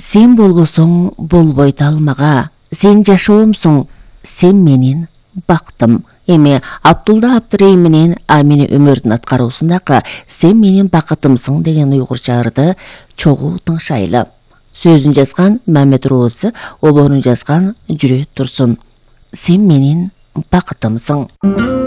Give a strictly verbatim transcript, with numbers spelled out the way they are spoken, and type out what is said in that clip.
Сен болбосоң болбойт алмага, сен жашоомсуң, сен менин бактым. Эми Абдулла Абдырайым менен Амина өмөрдүн аткаруусундагы сен менин бакытымсың деген уйгурча ырды чогуу тыңшайлы. Сөзүн жазган Мамед Роозы, оборун жазган Жүрөт Турсун. Сен менин бакытымсың.